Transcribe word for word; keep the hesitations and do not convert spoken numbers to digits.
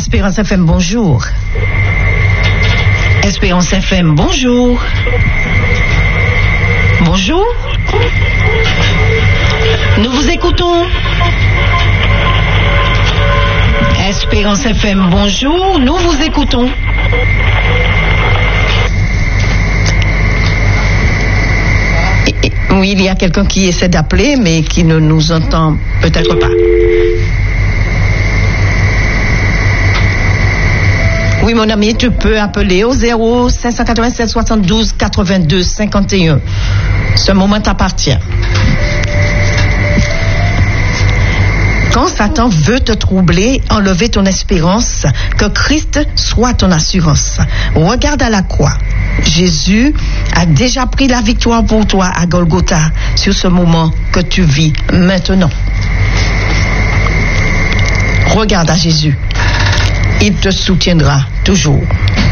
Espérance F M, bonjour. Espérance F M, bonjour. Bonjour. Nous vous écoutons. Espérance F M, bonjour. Nous vous écoutons. Oui, il y a quelqu'un qui essaie d'appeler, mais qui ne nous entend peut-être pas. Oui, mon ami, tu peux appeler au zéro cinq cent quatre-vingt-sept soixante-douze quatre-vingt-deux cinquante et un. Ce moment t'appartient. Quand Satan veut te troubler, enlever ton espérance, que Christ soit ton assurance. Regarde à la croix. Jésus a déjà pris la victoire pour toi à Golgotha sur ce moment que tu vis maintenant. Regarde à Jésus. Il te soutiendra toujours.